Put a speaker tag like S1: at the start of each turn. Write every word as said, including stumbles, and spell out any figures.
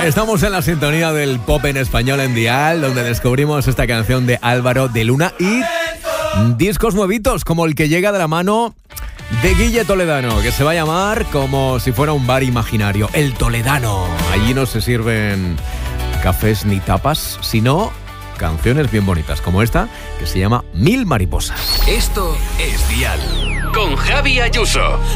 S1: Estamos en la sintonía del pop en español en Dial, donde descubrimos esta canción de Álvaro de Luna y discos nuevitos, como el que llega de la mano de Guille Toledano, que se va a llamar como si fuera un bar imaginario, El Toledano. Allí no se sirven cafés ni tapas, sino canciones bien bonitas, como esta, que se llama Mil Mariposas.
S2: Esto es Dial, con Javi Ayuso.